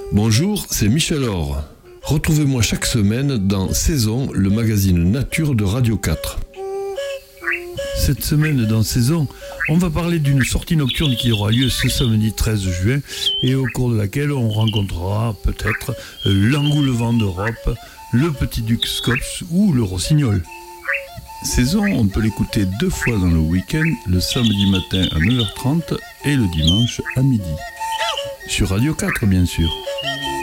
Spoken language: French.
Bonjour, c'est Michel Or. Retrouvez-moi chaque semaine dans Saison, le magazine nature de Radio 4. Cette semaine dans Saison, on va parler d'une sortie nocturne qui aura lieu ce samedi 13 juin et au cours de laquelle on rencontrera peut-être l'Engoulevent d'Europe, le Petit Duc Scops ou le Rossignol. Saison, on peut l'écouter 2 fois dans le week-end, le samedi matin à 9h30 et le dimanche à midi. Sur Radio 4, bien sûr.